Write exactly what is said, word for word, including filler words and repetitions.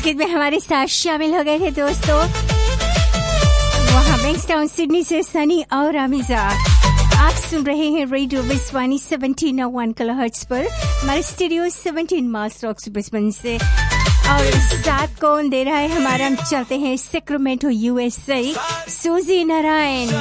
बातचीत में हमारे साथ शामिल हो गए थे दोस्तों, वहाँ बैंक्सटाउन सिडनी से सनी और अमीजा। आप सुन रहे हैं रेडियो विस्वानी सेवनटीन ओ वन किलोहर्ट्ज पर, हमारे studio seventeen miles rocks Brisbane से। और साथ कौन दे रहा है हमारा, हम चलते हैं सेक्रामेंटो यूएसए, सूजी नारायण।